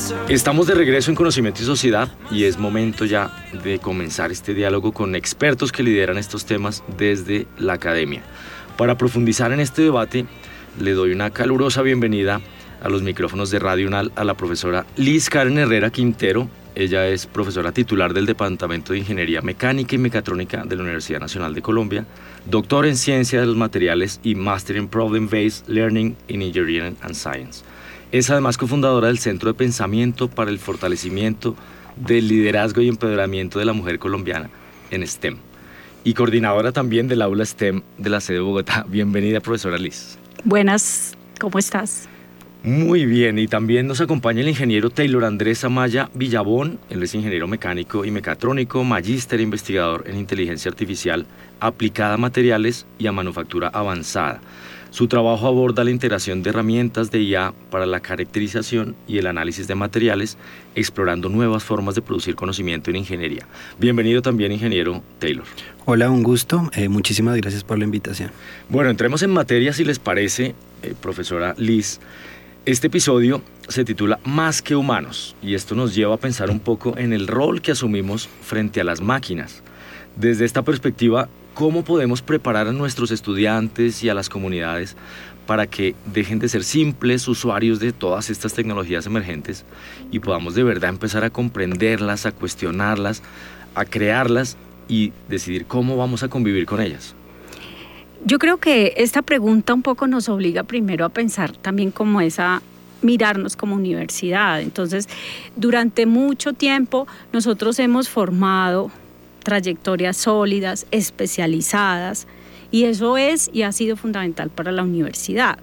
Estamos de regreso en Conocimiento y Sociedad y es momento ya de comenzar este diálogo con expertos que lideran estos temas desde la academia. Para profundizar en este debate, le doy una calurosa bienvenida a los micrófonos de Radio UNAL a la profesora Liz Karen Herrera Quintero. Ella es profesora titular del Departamento de Ingeniería Mecánica y Mecatrónica de la Universidad Nacional de Colombia, doctora en Ciencia de los Materiales y Master in Problem-Based Learning in Engineering and Science. Es además cofundadora del Centro de Pensamiento para el Fortalecimiento del Liderazgo y Empoderamiento de la Mujer Colombiana en STEM y coordinadora también del Aula STEM de la sede de Bogotá. Bienvenida, profesora Liz. Buenas, ¿cómo estás? Muy bien, y también nos acompaña el ingeniero Taylor Andrés Amaya Villabón. Él es ingeniero mecánico y mecatrónico, magíster e investigador en inteligencia artificial aplicada a materiales y a manufactura avanzada. Su trabajo aborda la integración de herramientas de IA para la caracterización y el análisis de materiales, explorando nuevas formas de producir conocimiento en ingeniería. Bienvenido también, ingeniero Taylor. Hola, un gusto. Muchísimas gracias por la invitación. Bueno, entremos en materia, si les parece, profesora Liz. Este episodio se titula Más que humanos, y esto nos lleva a pensar un poco en el rol que asumimos frente a las máquinas. Desde esta perspectiva, ¿cómo podemos preparar a nuestros estudiantes y a las comunidades para que dejen de ser simples usuarios de todas estas tecnologías emergentes y podamos de verdad empezar a comprenderlas, a cuestionarlas, a crearlas y decidir cómo vamos a convivir con ellas? Yo creo que esta pregunta un poco nos obliga primero a pensar también como mirarnos como universidad. Entonces, durante mucho tiempo nosotros hemos formado trayectorias sólidas, especializadas, y eso es y ha sido fundamental para la universidad.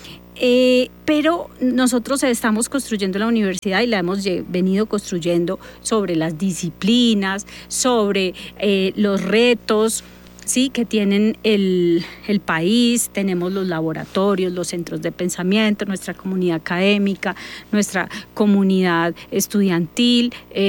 Pero nosotros estamos construyendo la universidad y la hemos venido construyendo sobre las disciplinas, sobre los retos, sí, que tienen el país. Tenemos los laboratorios, los centros de pensamiento, nuestra comunidad académica, nuestra comunidad estudiantil,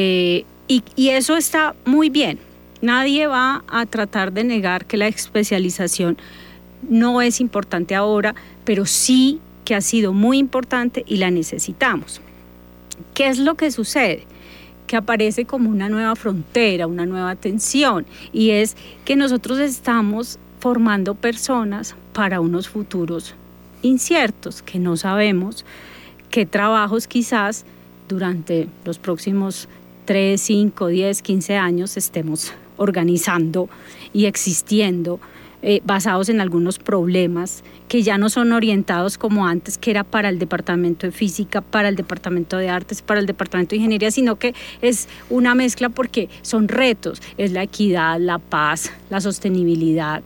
y eso está muy bien. Nadie va a tratar de negar que la especialización no es importante ahora, pero sí que ha sido muy importante y la necesitamos. ¿Qué es lo que sucede? Que aparece como una nueva frontera, una nueva tensión, y es que nosotros estamos formando personas para unos futuros inciertos, que no sabemos qué trabajos quizás durante los próximos 3, 5, 10, 15 años estemos organizando y existiendo, basados en algunos problemas que ya no son orientados como antes, que era para el departamento de física, para el departamento de artes, para el departamento de ingeniería, sino que es una mezcla porque son retos, es la equidad, la paz, la sostenibilidad,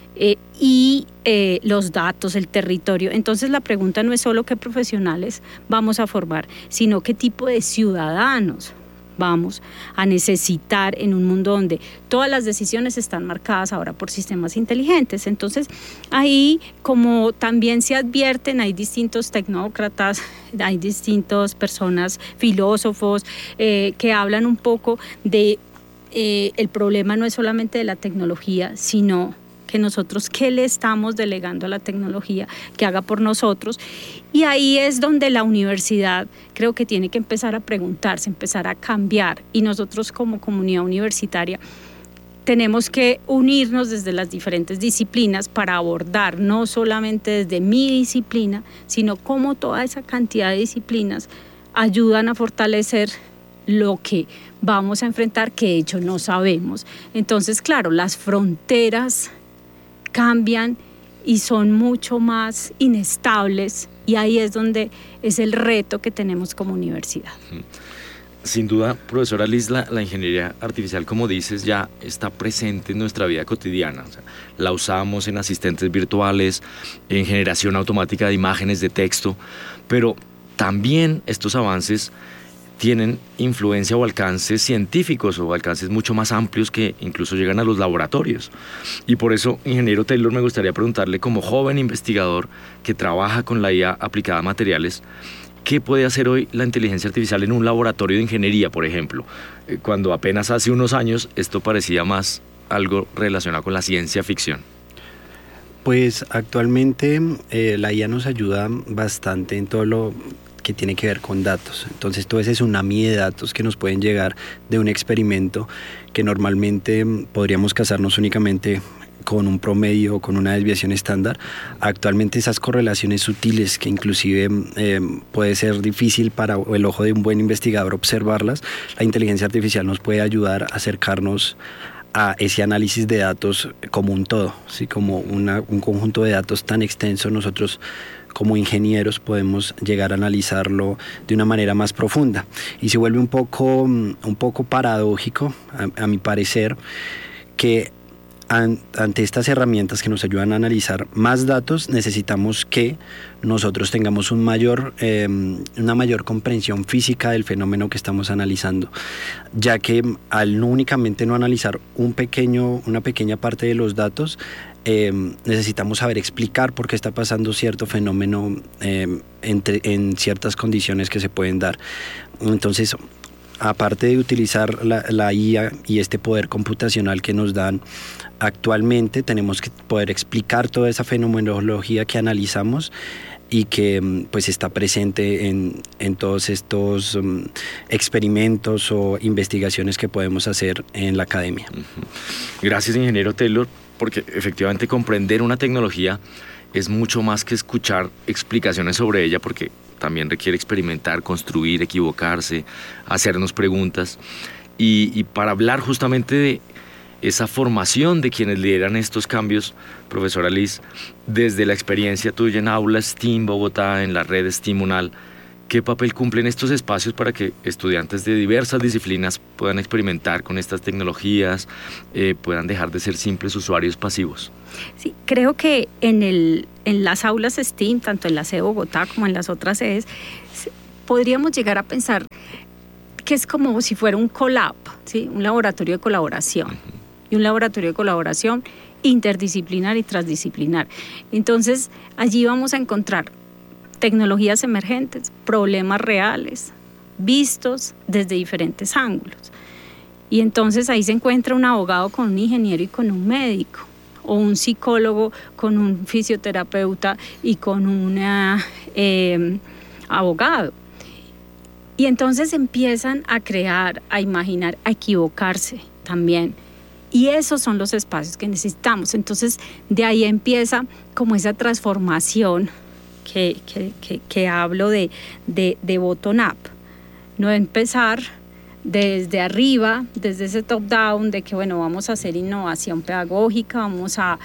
y los datos, el territorio. Entonces la pregunta no es solo qué profesionales vamos a formar, sino qué tipo de ciudadanos vamos a necesitar en un mundo donde todas las decisiones están marcadas ahora por sistemas inteligentes. Entonces, ahí, como también se advierten, hay distintos tecnócratas, hay distintas personas, filósofos, que hablan un poco de el problema no es solamente de la tecnología, sino que nosotros qué le estamos delegando a la tecnología que haga por nosotros. Y ahí es donde la universidad creo que tiene que empezar a preguntarse, empezar a cambiar, y nosotros como comunidad universitaria tenemos que unirnos desde las diferentes disciplinas para abordar no solamente desde mi disciplina, sino cómo toda esa cantidad de disciplinas ayudan a fortalecer lo que vamos a enfrentar, que de hecho no sabemos. Entonces, claro, las fronteras cambian y son mucho más inestables, y ahí es donde es el reto que tenemos como universidad. Sin duda, profesora Liz, la ingeniería artificial, como dices, ya está presente en nuestra vida cotidiana. O sea, la usamos en asistentes virtuales, en generación automática de imágenes, de texto, pero también estos avances tienen influencia o alcances científicos o alcances mucho más amplios que incluso llegan a los laboratorios. Y por eso, ingeniero Taylor, me gustaría preguntarle, como joven investigador que trabaja con la IA aplicada a materiales, ¿qué puede hacer hoy la inteligencia artificial en un laboratorio de ingeniería, por ejemplo? Cuando apenas hace unos años esto parecía más algo relacionado con la ciencia ficción. Pues actualmente la IA nos ayuda bastante en todo lo que tiene que ver con datos. Entonces todo ese tsunami de datos que nos pueden llegar de un experimento que normalmente podríamos casarnos únicamente con un promedio o con una desviación estándar, actualmente esas correlaciones sutiles que inclusive puede ser difícil para el ojo de un buen investigador observarlas, la inteligencia artificial nos puede ayudar a acercarnos a ese análisis de datos como un todo, ¿sí? Como un conjunto de datos tan extenso. Nosotros como ingenieros podemos llegar a analizarlo de una manera más profunda y se vuelve un poco paradójico a mi parecer que ante estas herramientas que nos ayudan a analizar más datos, necesitamos que nosotros tengamos una mayor comprensión física del fenómeno que estamos analizando, ya que al no únicamente no analizar una pequeña parte de los datos, necesitamos saber explicar por qué está pasando cierto fenómeno en ciertas condiciones que se pueden dar. Entonces, aparte de utilizar la IA y este poder computacional que nos dan actualmente, tenemos que poder explicar toda esa fenomenología que analizamos y que pues está presente en todos estos experimentos o investigaciones que podemos hacer en la academia. Gracias, ingeniero Taylor, porque efectivamente comprender una tecnología es mucho más que escuchar explicaciones sobre ella, porque también requiere experimentar, construir, equivocarse, hacernos preguntas. Y para hablar justamente de esa formación de quienes lideran estos cambios, profesora Liz, desde la experiencia tuya en Aula STEAM Bogotá, en la red STEAM UNAL, ¿qué papel cumplen estos espacios para que estudiantes de diversas disciplinas puedan experimentar con estas tecnologías, puedan dejar de ser simples usuarios pasivos? Sí, creo que en las aulas STEAM, tanto en la sede de Bogotá como en las otras sedes, podríamos llegar a pensar que es como si fuera un collab, ¿sí? Un laboratorio de colaboración. Y un laboratorio de colaboración interdisciplinar y transdisciplinar. Entonces, allí vamos a encontrar tecnologías emergentes, problemas reales, vistos desde diferentes ángulos. Y entonces ahí se encuentra un abogado con un ingeniero y con un médico, o un psicólogo con un fisioterapeuta y con un abogado. Y entonces empiezan a crear, a imaginar, a equivocarse también. Y esos son los espacios que necesitamos. Entonces, de ahí empieza como esa transformación que hablo de bottom-up. No empezar desde arriba, desde ese top-down, de que, bueno, vamos a hacer innovación pedagógica, vamos a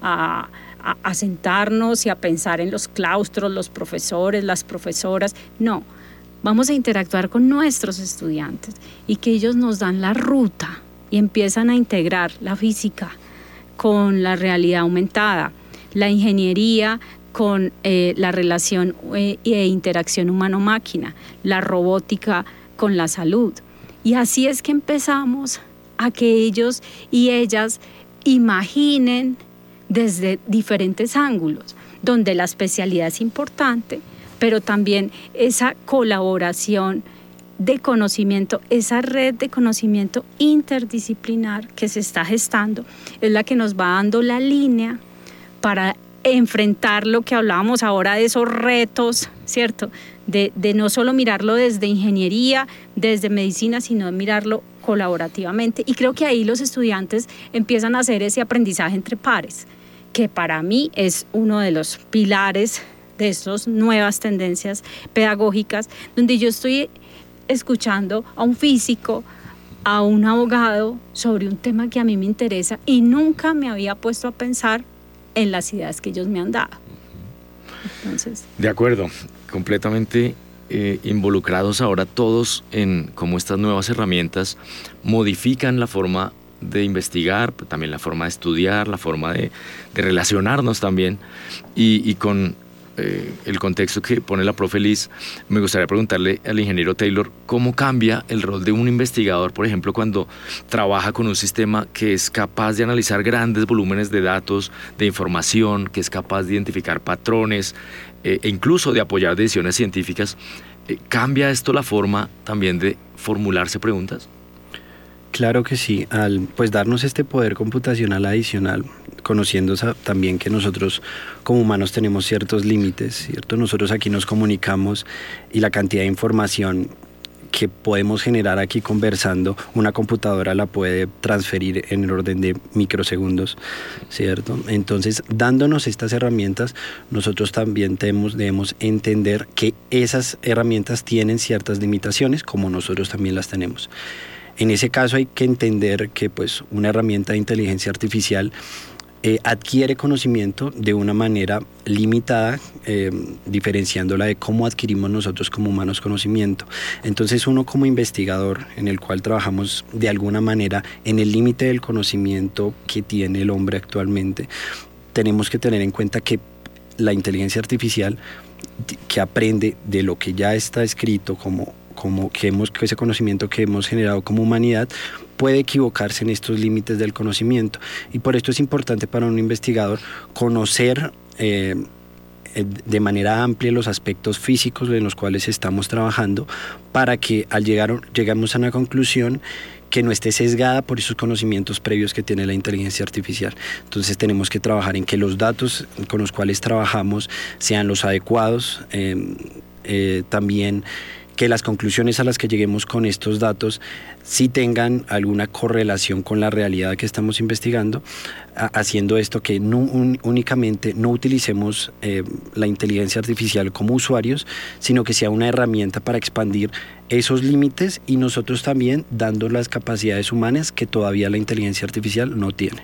sentarnos y a pensar en los claustros, los profesores, las profesoras. No, vamos a interactuar con nuestros estudiantes y que ellos nos dan la ruta y empiezan a integrar la física con la realidad aumentada, la ingeniería con la relación e interacción humano-máquina, la robótica con la salud. Y así es que empezamos a que ellos y ellas imaginen desde diferentes ángulos, donde la especialidad es importante, pero también esa colaboración de conocimiento, esa red de conocimiento interdisciplinar que se está gestando, es la que nos va dando la línea para enfrentar lo que hablábamos ahora de esos retos, ¿cierto? De no solo mirarlo desde ingeniería, desde medicina, sino de mirarlo colaborativamente. Y creo que ahí los estudiantes empiezan a hacer ese aprendizaje entre pares, que para mí es uno de los pilares de estas nuevas tendencias pedagógicas, donde yo estoy escuchando a un físico, a un abogado sobre un tema que a mí me interesa y nunca me había puesto a pensar en las ideas que ellos me han dado. Entonces, de acuerdo, completamente involucrados ahora todos en cómo estas nuevas herramientas modifican la forma de investigar, pero también la forma de estudiar, la forma de relacionarnos también, y con el contexto que pone la profe Liz, me gustaría preguntarle al ingeniero Taylor cómo cambia el rol de un investigador, por ejemplo, cuando trabaja con un sistema que es capaz de analizar grandes volúmenes de datos, de información, que es capaz de identificar patrones e incluso de apoyar decisiones científicas. ¿Cambia esto la forma también de formularse preguntas? Claro que sí, al pues darnos este poder computacional adicional, conociendo también que nosotros como humanos tenemos ciertos límites, ¿cierto? Nosotros aquí nos comunicamos y la cantidad de información que podemos generar aquí conversando, una computadora la puede transferir en el orden de microsegundos, ¿cierto? Entonces, dándonos estas herramientas, nosotros también debemos entender que esas herramientas tienen ciertas limitaciones, como nosotros también las tenemos. En ese caso hay que entender que pues, una herramienta de inteligencia artificial adquiere conocimiento de una manera limitada, diferenciándola de cómo adquirimos nosotros como humanos conocimiento. Entonces uno como investigador, en el cual trabajamos de alguna manera en el límite del conocimiento que tiene el hombre actualmente, tenemos que tener en cuenta que la inteligencia artificial que aprende de lo que ya está escrito como que ese conocimiento que hemos generado como humanidad puede equivocarse en estos límites del conocimiento, y por esto es importante para un investigador conocer de manera amplia los aspectos físicos en los cuales estamos trabajando, para que al llegamos a una conclusión que no esté sesgada por esos conocimientos previos que tiene la inteligencia artificial. Entonces tenemos que trabajar en que los datos con los cuales trabajamos sean los adecuados, también que las conclusiones a las que lleguemos con estos datos sí tengan alguna correlación con la realidad que estamos investigando, haciendo esto que únicamente no utilicemos la inteligencia artificial como usuarios, sino que sea una herramienta para expandir esos límites y nosotros también dando las capacidades humanas que todavía la inteligencia artificial no tiene.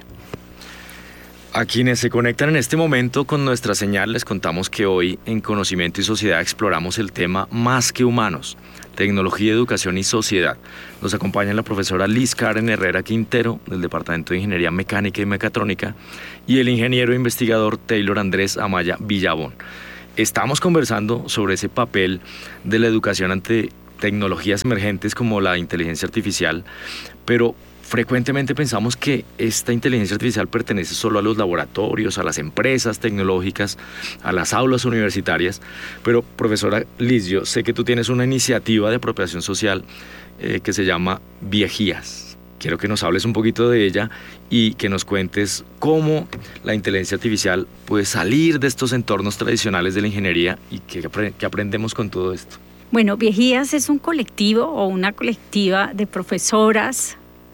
A quienes se conectan en este momento con nuestra señal, les contamos que hoy en Conocimiento y Sociedad exploramos el tema Más que Humanos, Tecnología, Educación y Sociedad. Nos acompaña la profesora Liz Karen Herrera Quintero, del Departamento de Ingeniería Mecánica y Mecatrónica, y el ingeniero e investigador Taylor Andrés Amaya Villabón. Estamos conversando sobre ese papel de la educación ante tecnologías emergentes como la inteligencia artificial, pero frecuentemente pensamos que esta inteligencia artificial pertenece solo a los laboratorios, a las empresas tecnológicas, a las aulas universitarias. Pero, profesora Liz, yo sé que tú tienes una iniciativa de apropiación social que se llama Viejías. Quiero que nos hables un poquito de ella y que nos cuentes cómo la inteligencia artificial puede salir de estos entornos tradicionales de la ingeniería y qué aprendemos con todo esto. Bueno, Viejías es un colectivo o una colectiva de profesoras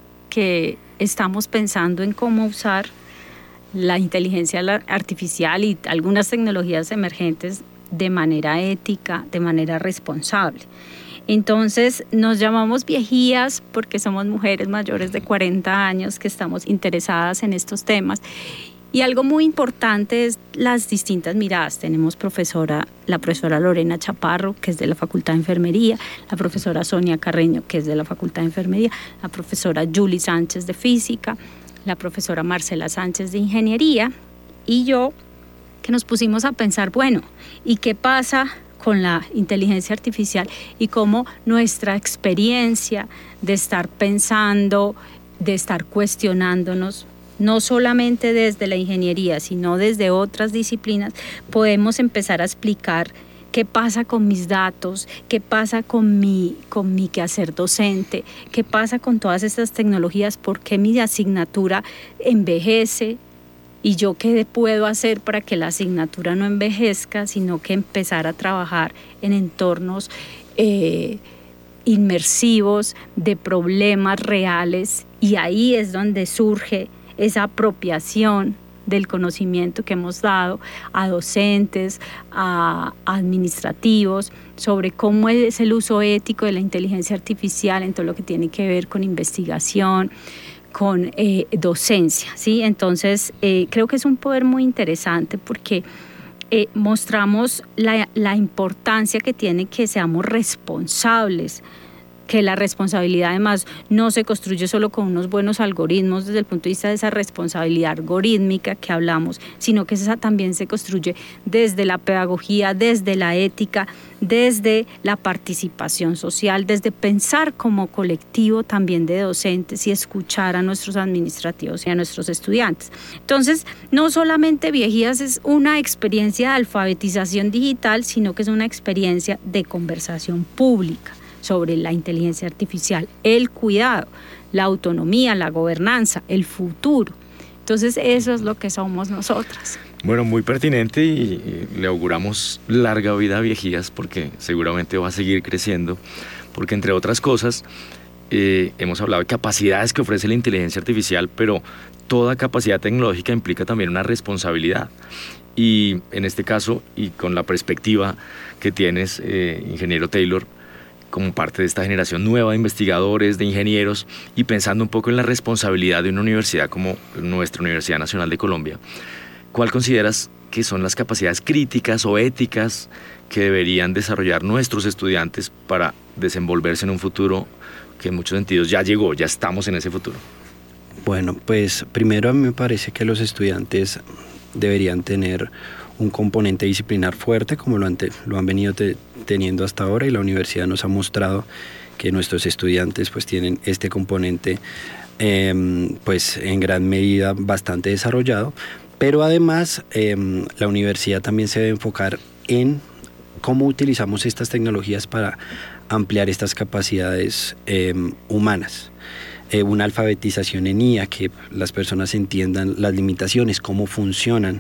que estamos pensando en cómo usar la inteligencia artificial y algunas tecnologías emergentes de manera ética, de manera responsable. Entonces nos llamamos Viejías porque somos mujeres mayores de 40 años que estamos interesadas en estos temas. Y algo muy importante es las distintas miradas. Tenemos la profesora Lorena Chaparro, que es de la Facultad de Enfermería, la profesora Sonia Carreño, que es de la Facultad de Enfermería, la profesora Julie Sánchez de Física, la profesora Marcela Sánchez de Ingeniería, y yo, que nos pusimos a pensar, bueno, ¿y qué pasa con la inteligencia artificial y cómo nuestra experiencia de estar pensando, de estar cuestionándonos, no solamente desde la ingeniería, sino desde otras disciplinas, podemos empezar a explicar qué pasa con mis datos, qué pasa con mi quehacer docente, qué pasa con todas estas tecnologías, por qué mi asignatura envejece y yo qué puedo hacer para que la asignatura no envejezca, sino que empezar a trabajar en entornos inmersivos de problemas reales, y ahí es donde surge esa apropiación del conocimiento que hemos dado a docentes, a administrativos, sobre cómo es el uso ético de la inteligencia artificial en todo lo que tiene que ver con investigación, con docencia, ¿sí? Entonces, creo que es un poder muy interesante porque mostramos la importancia que tiene que seamos responsables, que la responsabilidad además no se construye solo con unos buenos algoritmos desde el punto de vista de esa responsabilidad algorítmica que hablamos, sino que esa también se construye desde la pedagogía, desde la ética, desde la participación social, desde pensar como colectivo también de docentes y escuchar a nuestros administrativos y a nuestros estudiantes. Entonces, no solamente Viejías es una experiencia de alfabetización digital, sino que es una experiencia de conversación pública sobre la inteligencia artificial, el cuidado, la autonomía, la gobernanza, el futuro. Entonces eso es lo que somos nosotras. Bueno, muy pertinente y le auguramos larga vida a Viejías porque seguramente va a seguir creciendo, porque entre otras cosas hemos hablado de capacidades que ofrece la inteligencia artificial, pero toda capacidad tecnológica implica también una responsabilidad. Y en este caso, y con la perspectiva que tienes, ingeniero Taylor, como parte de esta generación nueva de investigadores, de ingenieros, y pensando un poco en la responsabilidad de una universidad como nuestra Universidad Nacional de Colombia, ¿cuál consideras que son las capacidades críticas o éticas que deberían desarrollar nuestros estudiantes para desenvolverse en un futuro que en muchos sentidos ya llegó, ya estamos en ese futuro? Bueno, pues primero a mí me parece que los estudiantes deberían tener un componente disciplinar fuerte, como lo han venido teniendo hasta ahora, y la universidad nos ha mostrado que nuestros estudiantes pues tienen este componente pues en gran medida bastante desarrollado, pero además la universidad también se debe enfocar en cómo utilizamos estas tecnologías para ampliar estas capacidades humanas. Una alfabetización en IA, que las personas entiendan las limitaciones, cómo funcionan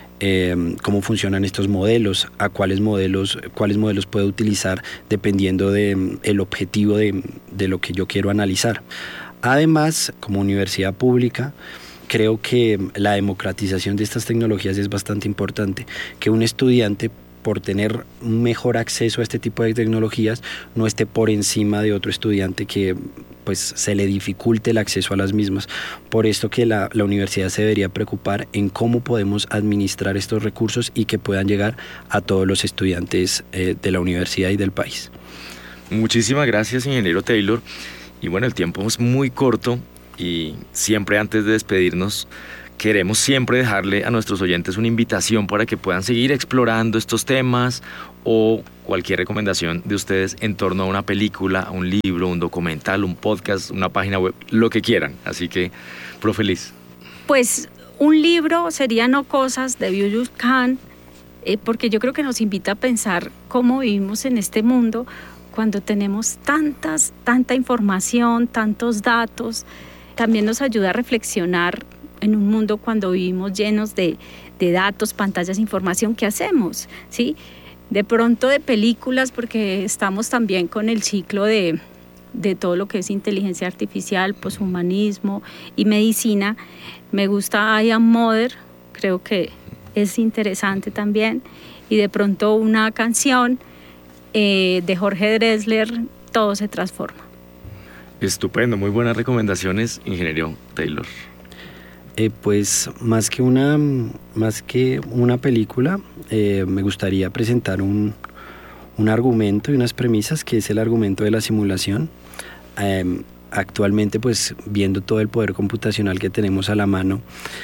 estos modelos, a cuáles modelos puedo utilizar dependiendo del objetivo de lo que yo quiero analizar. Además, como universidad pública, creo que la democratización de estas tecnologías es bastante importante, que un estudiante, por tener un mejor acceso a este tipo de tecnologías, no esté por encima de otro estudiante que pues se le dificulte el acceso a las mismas. Por esto que la universidad se debería preocupar en cómo podemos administrar estos recursos y que puedan llegar a todos los estudiantes de la universidad y del país. Muchísimas gracias, ingeniero Taylor. Y bueno, el tiempo es muy corto y siempre antes de despedirnos, queremos siempre dejarle a nuestros oyentes una invitación para que puedan seguir explorando estos temas o cualquier recomendación de ustedes en torno a una película, un libro, un documental, un podcast, una página web, lo que quieran. Así que, profe Liz. Pues un libro sería No Cosas, de Byung-Chul Han, porque yo creo que nos invita a pensar cómo vivimos en este mundo cuando tenemos tanta información, tantos datos. También nos ayuda a reflexionar en un mundo cuando vivimos llenos de datos, pantallas, información, ¿qué hacemos? ¿Sí? De pronto de películas, porque estamos también con el ciclo de todo lo que es inteligencia artificial, poshumanismo y medicina. Me gusta I Am Mother, creo que es interesante también. Y de pronto una canción de Jorge Drexler, Todo se transforma. Estupendo, muy buenas recomendaciones, ingeniero Taylor. Pues más que una película, me gustaría presentar un argumento y unas premisas, que es el argumento de la simulación. Actualmente, pues viendo todo el poder computacional que tenemos a la mano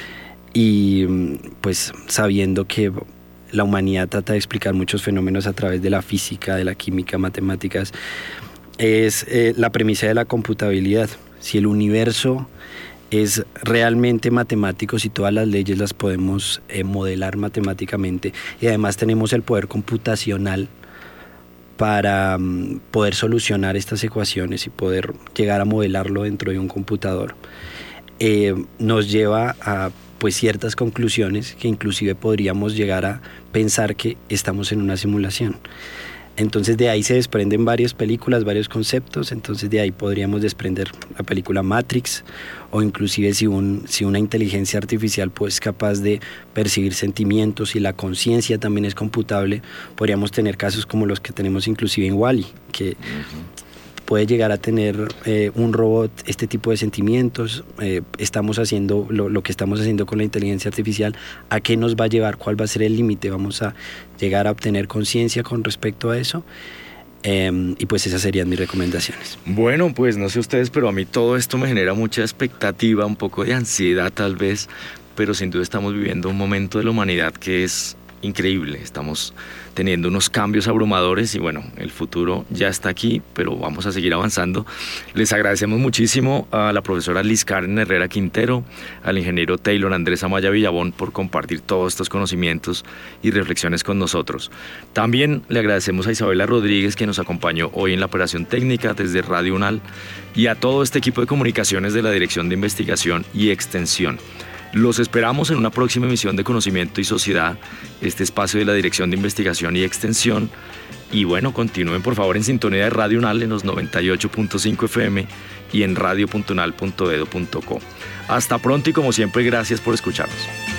y pues sabiendo que la humanidad trata de explicar muchos fenómenos a través de la física, de la química, matemáticas, es la premisa de la computabilidad. Si el universo es realmente matemático, si todas las leyes las podemos modelar matemáticamente, y además tenemos el poder computacional para poder solucionar estas ecuaciones y poder llegar a modelarlo dentro de un computador, nos lleva a pues ciertas conclusiones que inclusive podríamos llegar a pensar que estamos en una simulación. Entonces de ahí se desprenden varias películas, varios conceptos. Entonces de ahí podríamos desprender la película Matrix, o inclusive si una inteligencia artificial pues capaz de percibir sentimientos y la conciencia también es computable, podríamos tener casos como los que tenemos inclusive en WALL-E, que puede llegar a tener un robot este tipo de sentimientos. Estamos haciendo lo que estamos haciendo con la inteligencia artificial, ¿a qué nos va a llevar? ¿Cuál va a ser el límite? ¿Vamos a llegar a obtener conciencia con respecto a eso? Y pues esas serían mis recomendaciones. Bueno, pues no sé ustedes, pero a mí todo esto me genera mucha expectativa, un poco de ansiedad tal vez, pero sin duda estamos viviendo un momento de la humanidad que es increíble. Estamos teniendo unos cambios abrumadores y bueno, el futuro ya está aquí, pero vamos a seguir avanzando. Les agradecemos muchísimo a la profesora Liz Karen Herrera Quintero, al ingeniero Taylor Andrés Amaya Villabón por compartir todos estos conocimientos y reflexiones con nosotros. También le agradecemos a Isabela Rodríguez, que nos acompañó hoy en la operación técnica desde Radio UNAL, y a todo este equipo de comunicaciones de la Dirección de Investigación y Extensión. Los esperamos en una próxima emisión de Conocimiento y Sociedad, este espacio de la Dirección de Investigación y Extensión. Y bueno, continúen por favor en sintonía de Radio UNAL en los 98.5 FM y en radio.unal.edu.co. Hasta pronto y como siempre, gracias por escucharnos.